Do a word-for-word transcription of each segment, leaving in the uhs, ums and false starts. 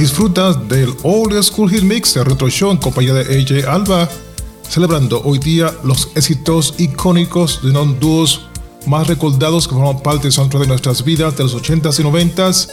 Disfrutas del Old School Hit Mix de Retro Show en compañía de A J Alba, celebrando hoy día los éxitos icónicos de los dúos más recordados que forman parte del soundtrack de nuestras vidas de los ochentas y noventas,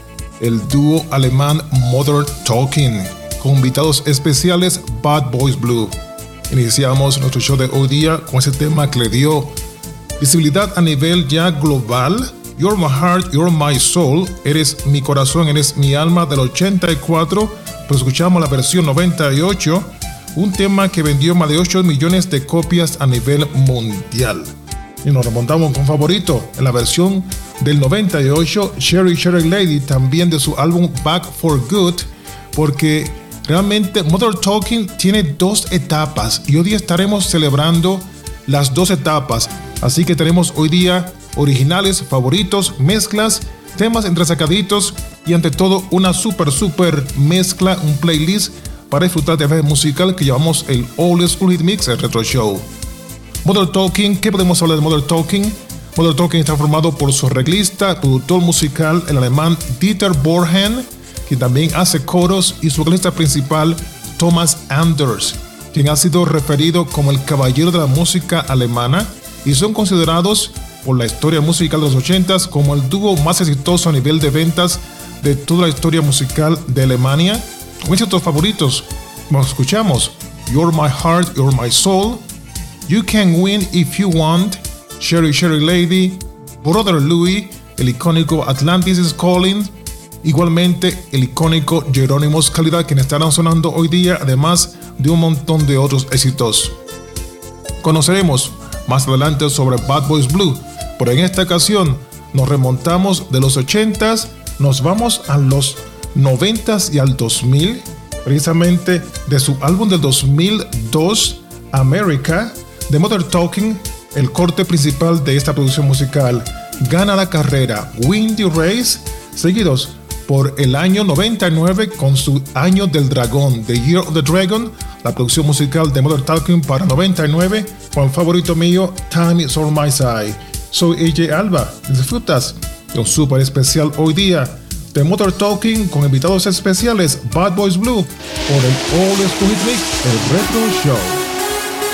el dúo alemán Modern Talking, con invitados especiales Bad Boys Blue. Iniciamos nuestro show de hoy día con ese tema que le dio visibilidad a nivel ya global, You're My Heart, You're My Soul, Eres Mi Corazón, Eres Mi Alma, del ochenta y cuatro, pero escuchamos la versión noventa y ocho, un tema que vendió más de ocho millones de copias a nivel mundial. Y nos remontamos con favorito en la versión del noventa y ocho, Cherry Cherry Lady, también de su álbum Back for Good, porque realmente Modern Talking tiene dos etapas y hoy día estaremos celebrando las dos etapas. Así que tenemos hoy día originales, favoritos, mezclas, temas entresacaditos y ante todo una super super mezcla, un playlist para disfrutar de viaje musical que llamamos el Old School Hit Mix, el Retro Show. Modern Talking, ¿qué podemos hablar de Modern Talking? Modern Talking está formado por su arreglista, productor musical, el alemán Dieter Bohlen, quien también hace coros, y su vocalista principal, Thomas Anders, quien ha sido referido como el caballero de la música alemana, y son considerados por la historia musical de los ochentas como el dúo más exitoso a nivel de ventas de toda la historia musical de Alemania. Con éxitos favoritos, nos escuchamos You're My Heart, You're My Soul, You Can Win If You Want, Cherry Cherry Lady, Brother Louie, el icónico Atlantis is Calling, igualmente el icónico Jerónimos Calidad, quienes estarán sonando hoy día, además de un montón de otros éxitos. Conoceremos más adelante sobre Bad Boys Blue, pero en esta ocasión nos remontamos de los ochentas, nos vamos a los noventas y al dos mil, precisamente de su álbum del dos mil dos, America, de Modern Talking. El corte principal de esta producción musical gana la carrera Win the Race, seguidos por el año noventa y nueve con su Año del Dragón, The Year of the Dragon, la producción musical de Modern Talking para noventa y nueve, con el favorito mío, Time is on My Side. Soy A J Alba, disfrutas de un super especial hoy día de Modern Talking con invitados especiales Bad Boys Blue por el Old School Hit Mix, el Retro Show.